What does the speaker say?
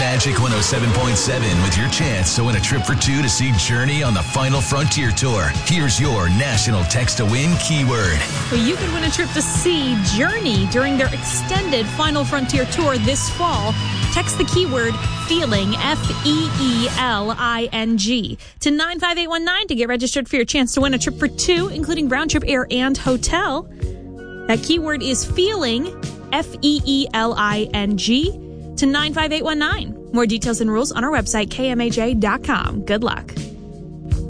Magic 107.7 with your chance to win a trip for two to see Journey on the Final Frontier Tour. Here's your national text to win keyword. Well, you could win a trip to see Journey during their extended Final Frontier Tour this fall. Text the keyword FEELING, FEELING, to 95819 to get registered for your chance to win a trip for two, including round trip air and hotel. That keyword is FEELING, FEELING, to 95819. More details and rules on our website, kmaj.com. Good luck.